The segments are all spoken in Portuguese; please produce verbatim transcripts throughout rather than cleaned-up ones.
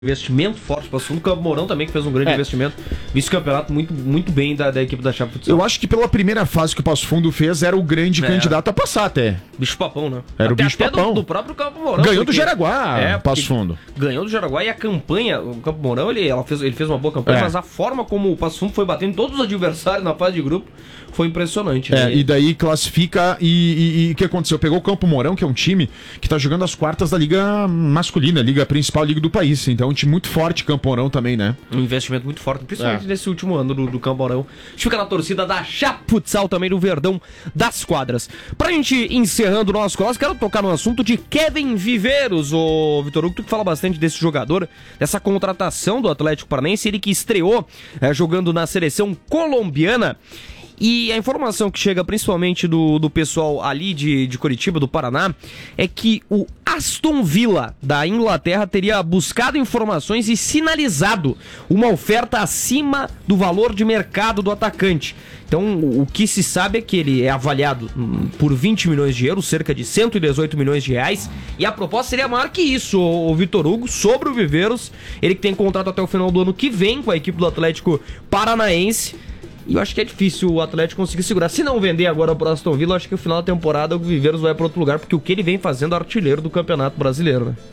investimento forte para o Sul. O Campo Mourão também, que fez um grande é. investimento. Vice-campeonato muito, muito bem da, da equipe da Chape Futsal. Eu acho que pela primeira fase que o Passo Fundo fez, era o grande é. candidato a passar até. Bicho-papão, né? Era até, o bicho-papão. Do, do próprio Campo Mourão. Ganhou do Jaraguá, é, Passo Fundo. Ganhou do Jaraguá e a campanha, o Campo Mourão, ele, ela fez, ele fez uma boa campanha, é. mas a forma como o Passo Fundo foi batendo todos os adversários na fase de grupo foi impressionante. É, né? e daí classifica e o que aconteceu? Pegou o Campo Mourão, que é um time que tá jogando as quartas da Liga Masculina, Liga principal Liga do país. Então é um time muito forte, Campo Mourão também, né? Um investimento muito forte, principalmente é. nesse último ano do, do Campo Mourão. A gente fica na torcida da Chape Futsal também, do Verdão das Quadras. Pra gente encerrando o nosso colosso, quero tocar no assunto de Kevin Viveiros, o Vitor Hugo, tu que fala bastante desse jogador, dessa contratação do Atlético Paranaense, ele que estreou é, jogando na seleção colombiana. E a informação que chega principalmente do, do pessoal ali de, de Curitiba, do Paraná, é que o Aston Villa da Inglaterra teria buscado informações e sinalizado uma oferta acima do valor de mercado do atacante. Então, o que se sabe é que ele é avaliado por vinte milhões de euros, cerca de cento e dezoito milhões de reais, e a proposta seria maior que isso, o Vitor Hugo, sobre o Viveiros. Ele que tem contrato até o final do ano que vem com a equipe do Atlético Paranaense. E eu acho que é difícil o Atlético conseguir segurar. Se não vender agora pro Aston Villa, eu acho que no final da temporada o Viveiros vai para outro lugar, porque o que ele vem fazendo é artilheiro do Campeonato Brasileiro, né?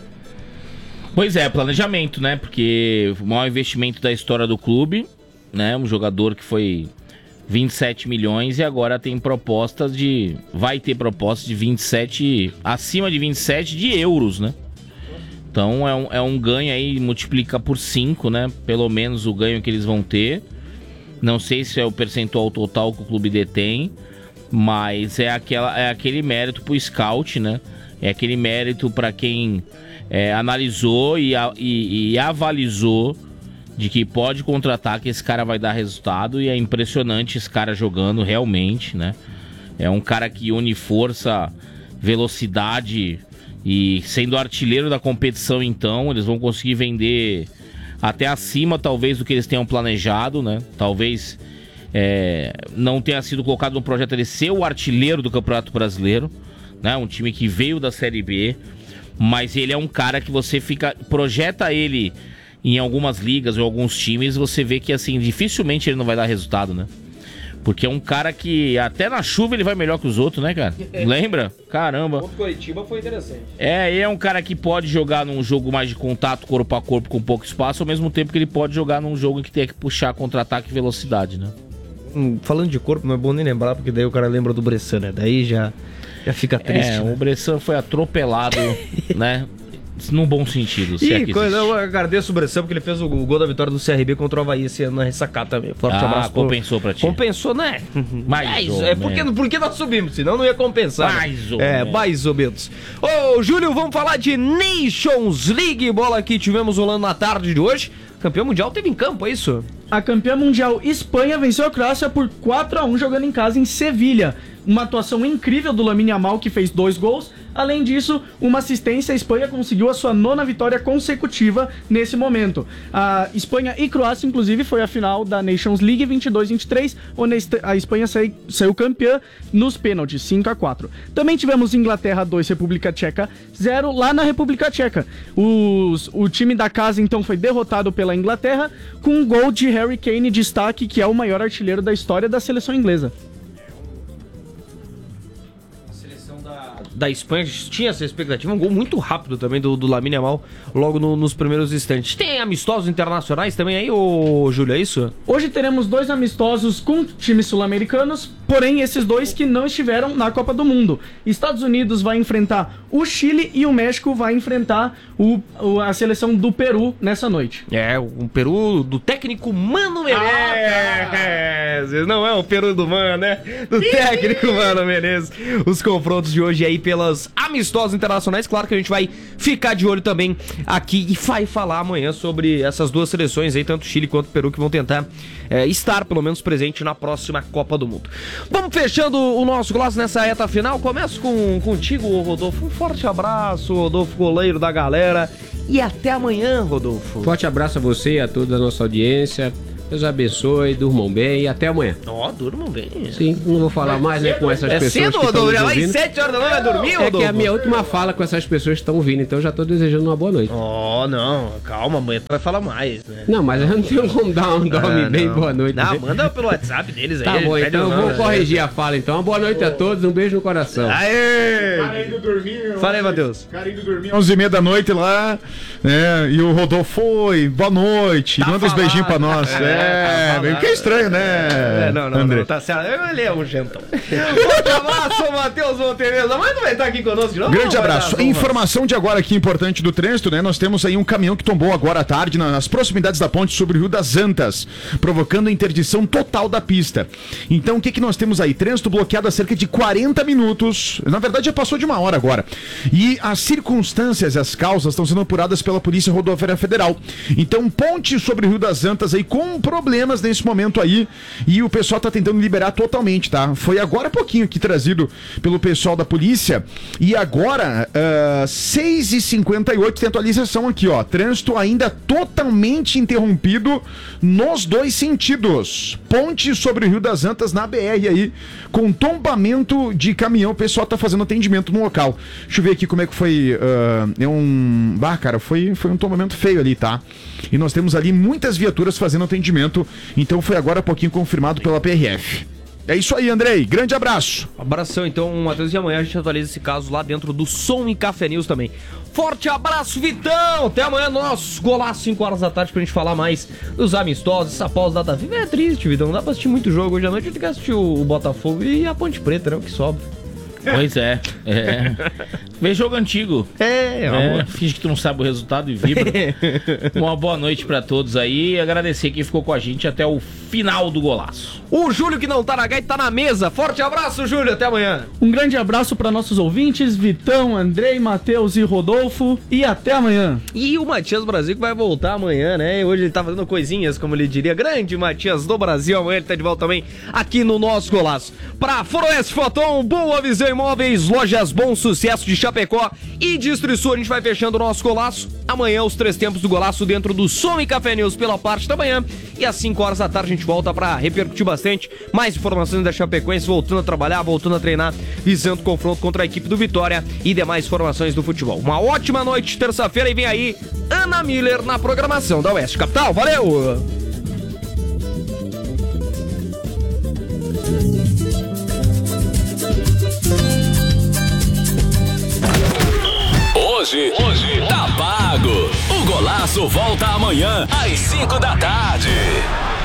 Pois é, planejamento, né? Porque o maior investimento da história do clube, né? Um jogador que foi vinte e sete milhões e agora tem propostas de... Vai ter propostas de vinte e sete... Acima de vinte e sete de euros, né? Então é um, é um ganho aí, multiplica por cinco, né? Pelo menos o ganho que eles vão ter. Não sei se é o percentual total que o clube detém, mas é, aquela, é aquele mérito pro scout, né? É aquele mérito para quem é, analisou e, e, e avalizou de que pode contratar, que esse cara vai dar resultado. E é impressionante esse cara jogando realmente, né? É um cara que une força, velocidade e sendo artilheiro da competição, então eles vão conseguir vender até acima, talvez, do que eles tenham planejado, né? Talvez é, não tenha sido colocado no projeto ele ser o artilheiro do Campeonato Brasileiro, né? Um time que veio da Série B, mas ele é um cara que você fica projeta ele em algumas ligas ou alguns times, você vê que, assim, dificilmente ele não vai dar resultado, né? Porque é um cara que até na chuva ele vai melhor que os outros, né, cara? Lembra? Caramba. O Curitiba foi interessante. É, ele é um cara que pode jogar num jogo mais de contato, corpo a corpo, com pouco espaço, ao mesmo tempo que ele pode jogar num jogo em que tem que puxar contra-ataque e velocidade, né? Hum, falando de corpo, não é bom nem lembrar, porque daí o cara lembra do Bressan, né? Daí já, já fica triste. É, né? O Bressan foi atropelado, né? Num bom sentido. Se Ih, é coisa, eu agradeço o Bressan porque ele fez o gol da vitória do C R B contra o Havaí esse ano na ressacada também. Forte ah, abraço. compensou pra ti. Compensou, né? Mais ou é porque, porque nós subimos, senão não ia compensar. Mais ou É, mais ou menos. Ô, Júlio, vamos falar de Nations League, bola que tivemos rolando na tarde de hoje. Campeão mundial teve em campo, é isso? A campeã mundial Espanha venceu a Croácia por quatro a um jogando em casa em Sevilha. Uma atuação incrível do Lamine Yamal, que fez dois gols. Além disso, uma assistência. A Espanha conseguiu a sua nona vitória consecutiva nesse momento. A Espanha e Croácia, inclusive, foi a final da Nations League vinte e dois vinte e três, onde a Espanha saiu, saiu campeã nos pênaltis, cinco a quatro. Também tivemos Inglaterra dois, República Tcheca zero, lá na República Tcheca. Os, o time da casa, então, foi derrotado pela Inglaterra com um gol de Harry Kane, destaque, que é o maior artilheiro da história da seleção inglesa. Da Espanha tinha essa expectativa, um gol muito rápido também do, do Lamine Yamal logo no, nos primeiros instantes. Tem amistosos internacionais também aí, ô Júlio, é isso? Hoje teremos dois amistosos com times sul-americanos, porém esses dois que não estiveram na Copa do Mundo. Estados Unidos vai enfrentar o Chile e o México vai enfrentar o, o, a seleção do Peru nessa noite. É, o Peru do técnico Mano Menezes. Ah, não é o Peru do Mano, né? Do técnico Mano Menezes. Os confrontos de hoje aí pelas amistosos internacionais. Claro que a gente vai ficar de olho também aqui e vai falar amanhã sobre essas duas seleções aí, tanto Chile quanto Peru, que vão tentar é, estar pelo menos presente na próxima Copa do Mundo. Vamos fechando o nosso Gloss nessa reta final. Começo com, contigo, Rodolfo. Um forte abraço, Rodolfo, goleiro da galera. E até amanhã, Rodolfo. Forte abraço a você e a toda a nossa audiência. Deus abençoe, durmam bem e até amanhã. Ó, oh, durmam bem. Sim, não vou falar mais né, com essas é pessoas cedo, que estão Rodolfo? nos Já vai ouvindo. sete horas da noite, vai dormir, É Rodolfo? que é a minha última fala com essas pessoas que estão ouvindo, então eu já tô desejando uma boa noite. Ó, oh, não, calma, amanhã tu vai falar mais, né? Não, mas eu não tenho como dar um dorme Ah, bem, não. boa noite. Não, né? manda pelo WhatsApp deles aí. Tá bom, pede então eu o vou nome, corrigir a fala então. Uma boa noite a todos, um beijo no coração. Aê! Cara indo dormir. Fala aí, Matheus. Cara indo dormir onze e meia da noite lá, né? E o Rodolfo foi, boa noite, Tá manda uns falado. beijinhos pra nós. É, É, tá bem falado. que estranho, né? É, não, não, André? não, tá certo. Ele é um gentão. Forte abraço, Matheus Montenegro. Mas não vai estar aqui conosco de novo? Grande Não vai abraço. dar, vamos lá. Informação de agora aqui importante do trânsito, né? Nós temos aí um caminhão que tombou agora à tarde nas proximidades da ponte sobre o Rio das Antas, provocando a interdição total da pista. Então, o que que nós temos aí? Trânsito bloqueado há cerca de quarenta minutos. Na verdade, já passou de uma hora agora. E as circunstâncias e as causas estão sendo apuradas pela Polícia Rodoviária Federal. Então, ponte sobre o Rio das Antas aí com problemas nesse momento aí. E o pessoal tá tentando liberar totalmente, tá? Foi agora há pouquinho aqui trazido pelo pessoal da polícia. E agora, uh, seis e cinquenta e oito, tem atualização aqui, ó. Trânsito ainda totalmente interrompido nos dois sentidos. Ponte sobre o Rio das Antas na B R aí, com tombamento de caminhão. O pessoal tá fazendo atendimento no local. Deixa eu ver aqui como é que foi. Uh, é um. Ah, cara, foi, foi um tombamento feio ali, tá? E nós temos ali muitas viaturas fazendo atendimento. Então foi agora há pouquinho confirmado pela P R F. É isso aí, Andrei. Grande abraço. Abração, então, Matheus. E amanhã a gente atualiza esse caso lá dentro do Som e Café News também. Forte abraço, Vitão! Até amanhã, nosso golaço, cinco horas da tarde, pra gente falar mais dos amistosos, essa pausa da Viva. É triste, Vitão. Não dá pra assistir muito jogo. Hoje à noite a gente tem que assistir o Botafogo e a Ponte Preta, né? O que sobra. Pois é, é. Vê jogo antigo. É, É, finge que tu não sabe o resultado e vibra. Uma boa noite pra todos aí e agradecer quem ficou com a gente até o final do golaço. O Júlio que não tá na gaita tá na mesa. Forte abraço, Júlio. Até amanhã. Um grande abraço para nossos ouvintes, Vitão, Andrei, Matheus e Rodolfo. E até amanhã. E o Matias Brasil que vai voltar amanhã, né? Hoje ele tá fazendo coisinhas, como ele diria. Grande Matias do Brasil. Amanhã ele tá de volta também aqui no nosso golaço. Pra Foroeste Foton, Boa Visão Imóveis, Lojas Bom Sucesso de Chapecó e Distrisul, a gente vai fechando o nosso golaço. Amanhã os três tempos do golaço dentro do Som e Café News pela parte da manhã. E às cinco horas da tarde a gente volta pra repercutir bastante mais informações da Chapecoense, voltando a trabalhar, voltando a treinar, visando o confronto contra a equipe do Vitória e demais informações do futebol. Uma ótima noite, terça-feira, e vem aí Ana Miller na programação da Oeste Capital. Valeu! Hoje, hoje tá pago. O golaço volta amanhã às cinco da tarde.